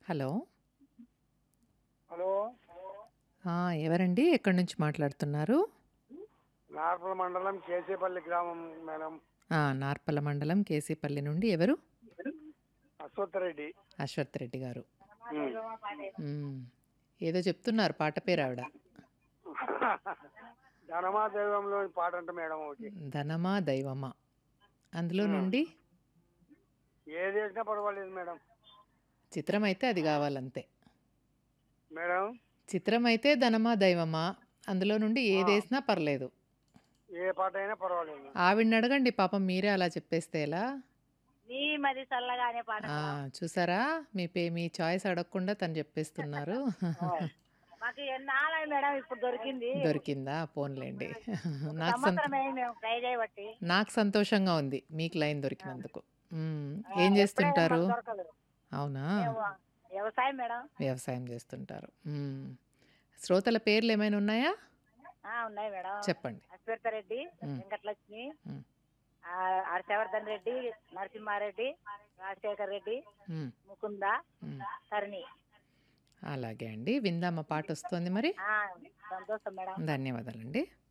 Hello. Hello. ఆ! ఎవరండి? ఎక్కడి నుంచి మాట్లాడుతున్నారు? నార్పల మండలం కేసేపల్లి గ్రామం మేడం. నార్పల మండలం కేసీపల్లి నుండి ఎవరు? అశ్వత్థరెడ్డి. అశ్వత్ రెడ్డి గారు. ఉమ్. హ్మ్. ఏదో చెప్తున్నారు పాట పేరావిడ. ధనమా దైవంలోని పాట అంట మేడం ఒకటి. 'ధనమా దైవమా' అందులో ఉమ్. నుండి ఏది వేసినా పర్వాలేదు మేడం. చిత్రమైతే అది గావాలంతే. మేడం చిత్రమైతే 'ధనమా దైవమా' అందులో నుండి ఆ, ఏదేసినా పర్లేదు. ఏ పాట అయినా పర్వాలేదు. ఆవిడనడగండి పాపం మీరే అలా చెప్పేస్తే ఎలా? నీ మది చల్లగానే పాట ఆ! మేడం. చూసారా? మీ చాయిస్ అడగకుండా తను చెప్పేస్తున్నారు. ఆ, మాకు ఎన్నాళ్ళయి మేడం ఇప్పుడు దొరికింది. దొరికిందా? పోనీలెండి. ఒక నాకు సంవత్సరం అయింది మేము ట్రై చేయబట్టి. నాకు సంతోషంగా ఉంది మీకు లైన్ దొరికినందుకు. ఏం ఎప్పుడే చేస్తుంటారు? మాకు దొరకలేదు. అవునా? మేము వ్యవసాయం మేడం. వ్యవసాయం చేస్తుంటారు. శ్రోతల పేర్లేమైనా ఉన్నాయా? ఉన్నాయి మేడం. చెప్పండి. అశ్వత్థరెడ్డి, హ్మ్. వెంకటలక్ష్మి, హ్మ్. హర్షవర్ధన్ రెడ్డి, నరసింహారెడ్డి, రాజశేఖర్ రెడ్డి, హ్మ్. ముకుంద, హ్మ్. తరణి. అలాగే అండి. విందామా పాటొస్తోంది మరి? సంతోషం మేడం. ధన్యవాదాలండి.